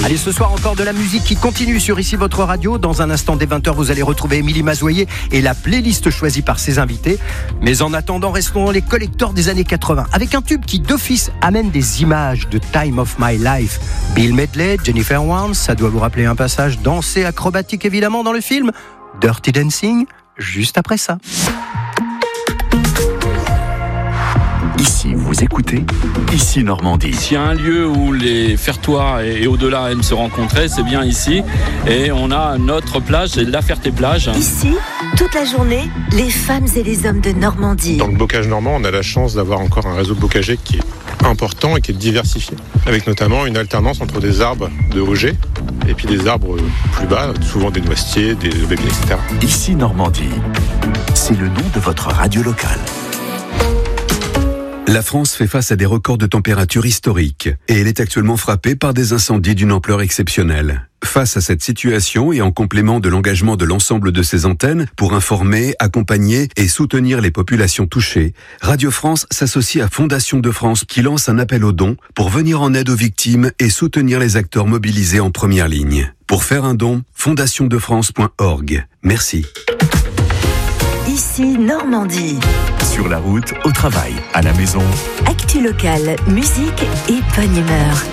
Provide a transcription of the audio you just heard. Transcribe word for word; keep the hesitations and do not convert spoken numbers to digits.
Allez, ce soir encore de la musique qui continue sur Ici Votre Radio. Dans un instant, dès vingt heures, vous allez retrouver Émilie Mazoyer et la playlist choisie par ses invités. Mais en attendant, restons dans les collecteurs des années quatre-vingts, avec un tube qui d'office amène des images de Time of My Life. Bill Medley, Jennifer Warnes, ça doit vous rappeler un passage dansé, acrobatique évidemment dans le film Dirty Dancing, juste après ça. Ici, vous écoutez Ici Normandie. S'il y a un lieu où les Fertois et, et au-delà aiment se rencontrer, c'est bien ici. Et on a notre plage, c'est la Ferté-Plage. Ici, toute la journée, les femmes et les hommes de Normandie. Dans le bocage normand, on a la chance d'avoir encore un réseau bocager qui est important et qui est diversifié. Avec notamment une alternance entre des arbres de Auger et puis des arbres plus bas, souvent des noisetiers, des aubépines, et cetera. Ici Normandie, c'est le nom de votre radio locale. La France fait face à des records de température historiques et elle est actuellement frappée par des incendies d'une ampleur exceptionnelle. Face à cette situation et en complément de l'engagement de l'ensemble de ses antennes pour informer, accompagner et soutenir les populations touchées, Radio France s'associe à Fondation de France qui lance un appel aux dons pour venir en aide aux victimes et soutenir les acteurs mobilisés en première ligne. Pour faire un don, fondation de france point org. Merci. Ici Normandie. Sur la route, au travail, à la maison. Actu locale, musique et bonne humeur.